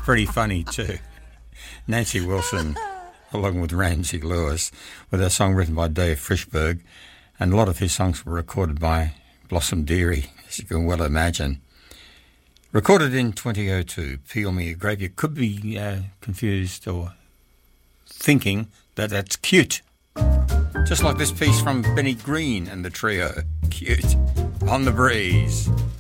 pretty funny too. Nancy Wilson, along with Ramsey Lewis, with a song written by Dave Frishberg, and a lot of his songs were recorded by Blossom Dearie, as you can well imagine. Recorded in 2002, Peel Me a Grave. You could be confused or thinking that that's cute. Just like this piece from Benny Green and the trio, Cute, On the Breeze.